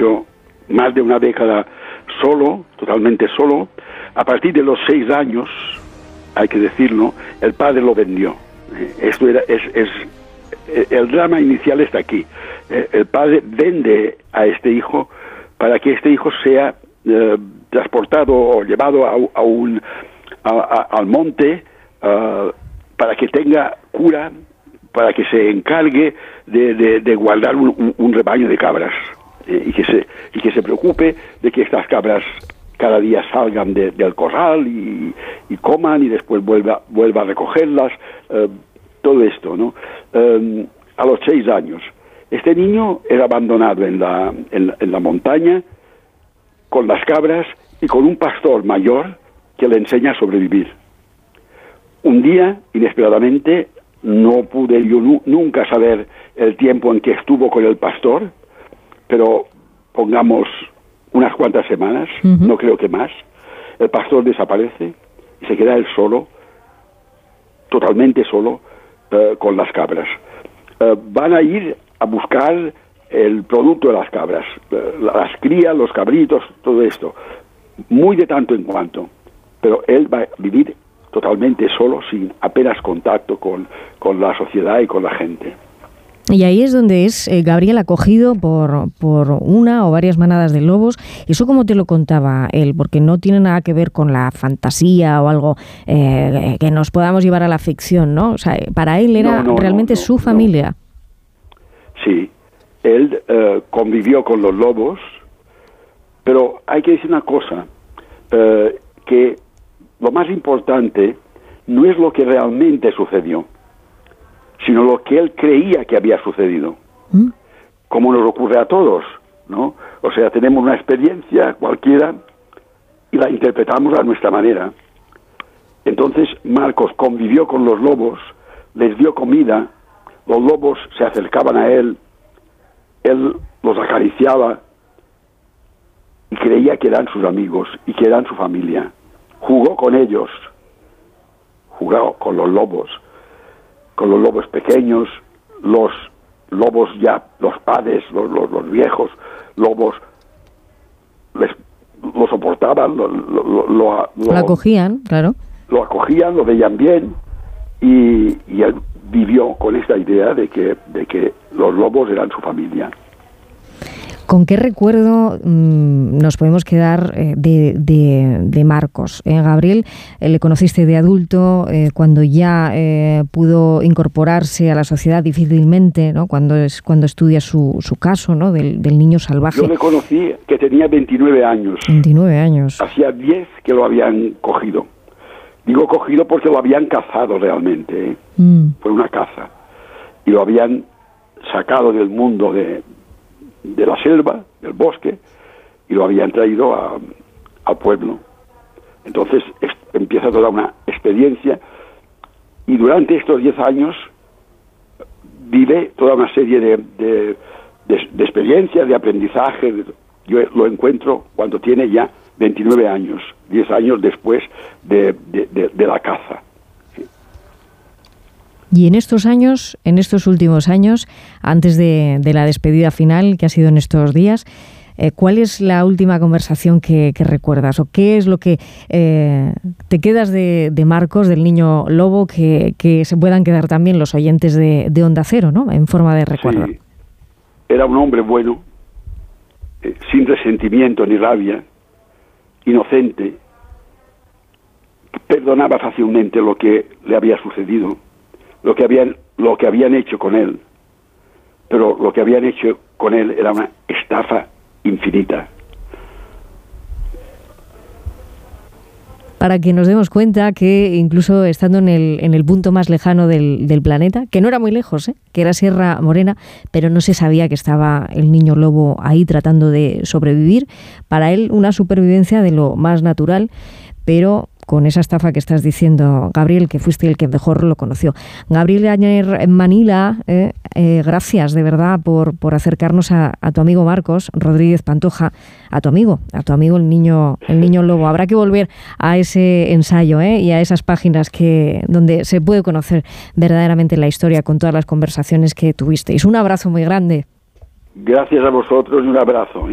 hecho más de una década solo, totalmente solo. A partir de los 6 años, hay que decirlo, el padre lo vendió. Esto el drama inicial está aquí. El padre vende a este hijo para que este hijo sea transportado o llevado al monte para que tenga cura, para que se encargue de guardar un rebaño de cabras y que se preocupe de que estas cabras cada día salgan del corral y coman y después vuelva a recogerlas, todo esto, ¿no? A los 6 años. Este niño era abandonado en la montaña con las cabras y con un pastor mayor que le enseña a sobrevivir. Un día, inesperadamente, no pude yo nunca saber el tiempo en que estuvo con el pastor, pero pongamos unas cuantas semanas, no creo que más. El pastor desaparece y se queda él solo, totalmente solo, con las cabras. Van a ir a buscar el producto de las cabras, las crías, los cabritos, todo esto, muy de tanto en cuanto, pero él va a vivir totalmente solo, sin apenas contacto con la sociedad y con la gente. Y ahí es donde es Gabriel acogido por una o varias manadas de lobos. ¿Eso cómo te lo contaba él? Porque no tiene nada que ver con la fantasía o algo que nos podamos llevar a la ficción, ¿no? O sea, para él era realmente su familia. Sí, él convivió con los lobos, pero hay que decir una cosa, que lo más importante no es lo que realmente sucedió, sino lo que él creía que había sucedido, como nos ocurre a todos, ¿no? O sea, tenemos una experiencia cualquiera y la interpretamos a nuestra manera. Entonces Marcos convivió con los lobos, les dio comida, los lobos se acercaban a él los acariciaba y creía que eran sus amigos y que eran su familia. Jugó con ellos, jugó con los lobos pequeños, los lobos ya, los padres, los viejos lobos, lo soportaban, lo acogían, claro. Lo acogían, lo veían bien y él vivió con esta idea de que los lobos eran su familia. ¿Con qué recuerdo nos podemos quedar de Marcos? Gabriel, le conociste de adulto, cuando ya pudo incorporarse a la sociedad difícilmente, ¿no? Cuando estudia su caso, ¿no? del niño salvaje. Yo le conocí que tenía 29 años. 29 años. Hacía 10 que lo habían cogido. Digo cogido porque lo habían cazado realmente, ¿eh? Fue una caza. Y lo habían sacado del mundo de la selva, del bosque, y lo habían traído al pueblo. Entonces empieza toda una experiencia y durante estos 10 años vive toda una serie de experiencias, de aprendizaje. Yo lo encuentro cuando tiene ya 29 años, 10 años después de la caza. Y en estos últimos años, antes de la despedida final, que ha sido en estos días, ¿cuál es la última conversación que recuerdas? ¿O qué es lo que te quedas de Marcos, del niño lobo, que se puedan quedar también los oyentes de Onda Cero, ¿no? En forma de recuerdo. Sí. Era un hombre bueno, sin resentimiento ni rabia, inocente, perdonaba fácilmente lo que le había sucedido, lo que habían hecho con él, pero lo que habían hecho con él era una estafa infinita. Para que nos demos cuenta que incluso estando en el punto más lejano del planeta, que no era muy lejos, que era Sierra Morena, pero no se sabía que estaba el niño lobo ahí tratando de sobrevivir. Para él una supervivencia de lo más natural, pero con esa estafa que estás diciendo, Gabriel, que fuiste el que mejor lo conoció. Gabriel Añer en Manila, gracias de verdad por acercarnos a tu amigo Marcos Rodríguez Pantoja, a tu amigo el niño lobo. Habrá que volver a ese ensayo y a esas páginas donde se puede conocer verdaderamente la historia con todas las conversaciones que tuvisteis. Un abrazo muy grande. Gracias a vosotros y un abrazo.